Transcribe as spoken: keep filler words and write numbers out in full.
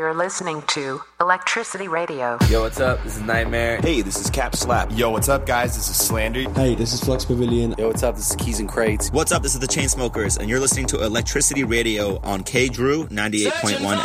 You're listening to Electricity Radio. Yo, what's up? This is Nightmare. Hey, this is Cap Slap. Yo, what's up, guys? This is Slander. Hey, this is Flux Pavilion. Yo, what's up? This is Keys and Crates. What's up? This is the Chainsmokers, and you're listening to Electricity Radio on K Drew ninety-eight point one